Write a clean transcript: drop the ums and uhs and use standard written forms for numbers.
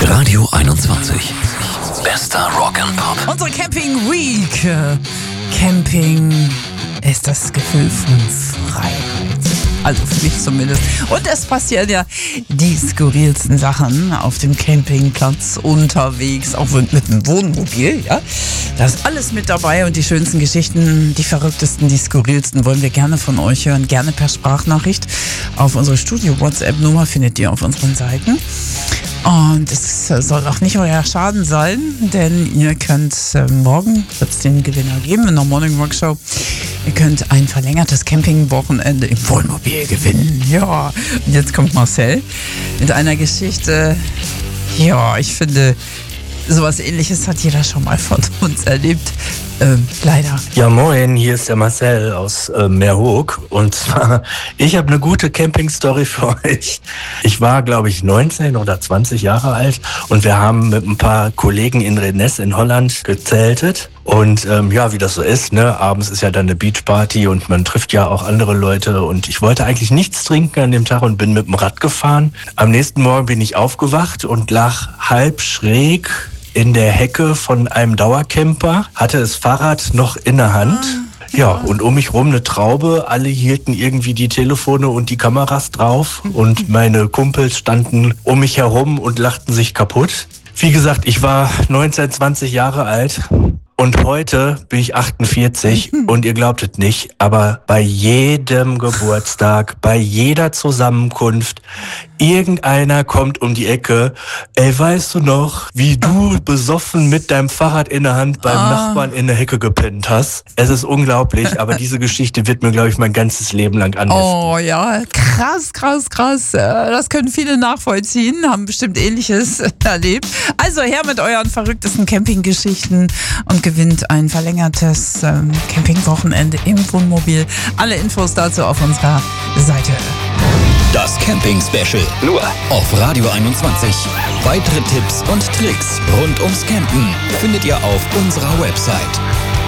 Radio 21. Bester Rock and Pop. Unsere Camping Week. Camping ist das Gefühl von Freiheit. Also für mich zumindest. Und es passieren ja die skurrilsten Sachen auf dem Campingplatz, unterwegs, auch mit dem Wohnmobil. Ja? Da ist alles mit dabei und die schönsten Geschichten, die verrücktesten, die skurrilsten wollen wir gerne von euch hören. Gerne per Sprachnachricht. Auf unsere Studio-WhatsApp-Nummer findet ihr auf unseren Seiten. Und es soll auch nicht euer Schaden sein, denn ihr könnt morgen, wird es den Gewinner geben in der Morning Rock Show, ihr könnt ein verlängertes Campingwochenende im Wohnmobil gewinnen. Ja, und jetzt kommt Marcel mit einer Geschichte. Ja, ich finde, sowas Ähnliches hat jeder schon mal von uns erlebt. Leider. Ja, moin, hier ist der Marcel aus Meerhoek. Und zwar, ich habe eine gute Camping-Story für euch. Ich war, glaube ich, 19 oder 20 Jahre alt und wir haben mit ein paar Kollegen in Rennes in Holland gezeltet. Und ja, wie das so ist, ne, abends ist ja dann eine Beachparty und man trifft ja auch andere Leute. Und ich wollte eigentlich nichts trinken an dem Tag und bin mit dem Rad gefahren. Am nächsten Morgen bin ich aufgewacht und lag halb schräg in der Hecke von einem Dauercamper, hatte das Fahrrad noch in der Hand. Ja, und um mich rum eine Traube, alle hielten irgendwie die Telefone und die Kameras drauf und meine Kumpels standen um mich herum und lachten sich kaputt. Wie gesagt, ich war 19, 20 Jahre alt. Und heute bin ich 48 und ihr glaubt es nicht, aber bei jedem Geburtstag, bei jeder Zusammenkunft, irgendeiner kommt um die Ecke. Ey, weißt du noch, wie du besoffen mit deinem Fahrrad in der Hand beim Nachbarn in der Hecke gepennt hast? Es ist unglaublich, aber diese Geschichte wird mir, glaube ich, mein ganzes Leben lang anheften. Oh ja, krass. Das können viele nachvollziehen, haben bestimmt Ähnliches erlebt. Also her mit euren verrücktesten Campinggeschichten und gewinnt ein verlängertes Campingwochenende im Wohnmobil. Alle Infos dazu auf unserer Seite. Das Camping-Special. Nur auf Radio 21. Weitere Tipps und Tricks rund ums Campen findet ihr auf unserer Website.